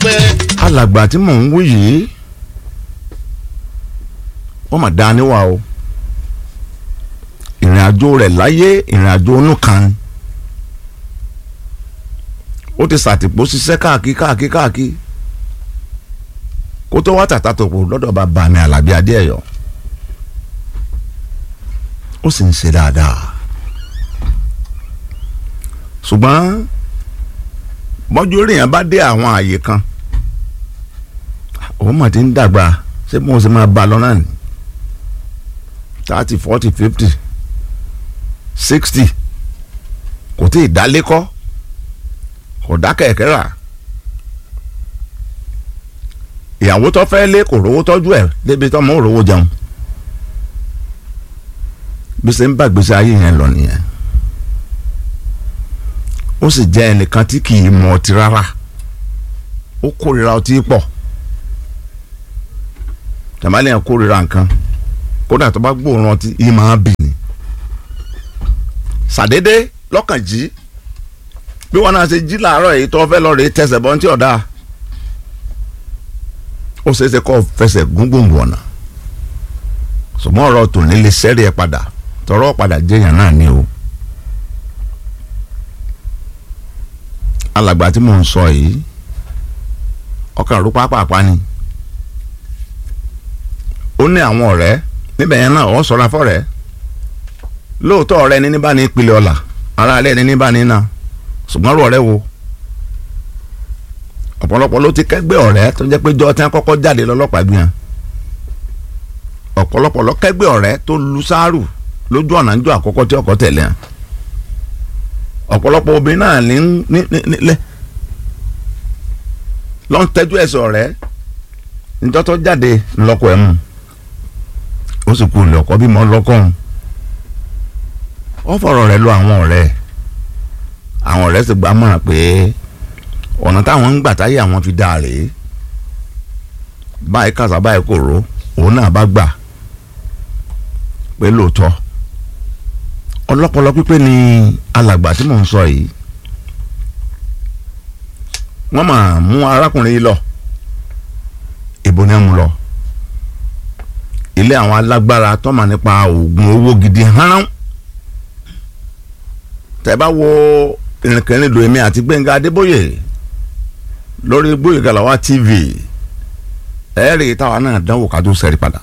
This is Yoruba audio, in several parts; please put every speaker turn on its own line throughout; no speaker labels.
alàgbà tí mò ń wí yìí wọ́n mà dá níwà o ìrìn àjò rẹ̀ láyé ìrìn àjò onú kan ó ti sàtìpó ṣiṣẹ́ káàkiri kó tó wá tàtà tòpò lọ́dọ̀ bàbá mi Àlàbí Adéẹ̀yọ̀ ó sì ń ṣe dáadáa ṣùgbọ́n bọ́jú orí yẹn bá dé àwọn àyè kan òun mà ti ń dàgbà ṣé mo sì máa bá a lọ náà ni 30, 40, 50, 60 kò tí ì dálé kọ́ kò dá kẹ̀kẹ́ rà ìyàwó tó fẹ́ lé kò rówó tọ́jú ẹ̀ débi tó mọ́ rówó jẹun bí ṣe ń bá gbèsè ayé yẹn lọ nìyẹn ó sì jẹ́ ẹnìkan tí kì í mu ọtí rárá ó kórìíra ọtí pọ̀ tẹ̀málẹ̀ yẹn kórìíra nǹkan kódà tó bá gbóòórùn ọtí yìí máa bì ní sàdédé lọ́kàn jí bí wọn náà ṣe jí làárọ̀ èyí tó fẹ́ lọ rèé tẹsẹ̀ bọ́ ní ọ̀dà ó ṣeéṣe kó fẹsẹ̀ gúngbòǹgbò ọ̀nà ṣùgbọ́n ọ̀rọ̀ tòní lè ṣẹ́rí ẹ padà tọrọ padà jẹ́yàn náà ni o alàgbà tí mò ń sọ yìí ọkàn rú pápápá ni ó ní àwọn ọ̀rẹ́ níbẹ̀ yẹn náà wọ́n sọra fọ́rẹ́ lóòótọ́ ọ̀rẹ́ ní bá ní ìpìlẹ̀ ọ̀la ara alẹ́ ní bá ní náà ṣùgbọ́n rú ọ̀rẹ́ wo ọ̀pọ̀lọpọ̀ ló ti kẹ́gbẹ́ ọ̀rẹ́ tó jẹ́ pé jọ́ tí wọ́n kọ́kọ́ jáde lọ́lọ́pàá gbìyàn ọ̀pọ̀lọpọ̀ ló kẹ́gbẹ́ ọ̀rẹ́ tó lu sáárù lójú ọ̀nà ń jọ àkọ́kọ́ tí ọkọ̀ tẹ̀lé hàn ọ̀pọ̀lọpọ̀ obìnrin náà nílẹ̀ ló ń tẹ́jú ẹ̀sọ̀ ọ̀rẹ́ níjọ́ tó jáde ńlọ́kọ̀ ẹ̀ mú ó sì kú ìlọ́kọ̀ bímọ lọ́kọ̀ọ́hún ó fọ̀rọ̀ rẹ̀ lọ àwọn ọ̀rẹ́ sì gbà mọ̀ràn pé ọ̀nà táwọn ń gbà táyé àwọn fi dáa rèé báyìí kàṣà báyìí kò ró òun náà bá gbà pé lóòótọ́ ọlọ́pọlọ pípé ni alàgbà tí mò ń sọ yìí wọ́n máa mú arákùnrin yìí lọ ìbò ni wọ́n mú lọ ilé àwọn alágbára tó mà nípa oògùn owó gidi hánà tẹ́ bá wo ìrìnkìrìn lò èmi àti Gbẹ́ngà Adébóyè lórí Gbóyèga Làwá TV ẹ̀ẹ́rì táwa náà dánwò ká tó sẹ́rí padà.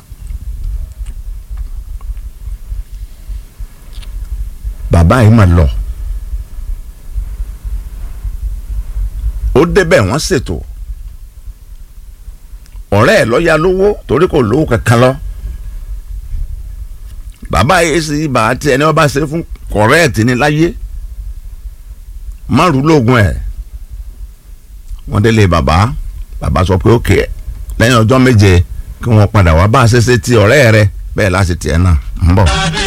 bàbá yìí mà lọ ó débẹ̀ wọ́n ṣètò ọ̀rẹ́ ẹ̀ lọ́ya lówó torí kò lówó kankan lọ bàbá yìí sì bá àti ẹni wọ́n bá ṣe fún kọ̀rẹ́ẹ̀tì ní láyé márùn lóògùn ẹ̀ wọ́n délé bàbá sọ pé ókè lẹ́yìn ọjọ́ méje kí wọ́n padà wá bá a ṣe ṣe ti ọ̀rẹ́ rẹ̀ bẹ́ẹ̀ láti tiẹ̀ náà ń bọ̀.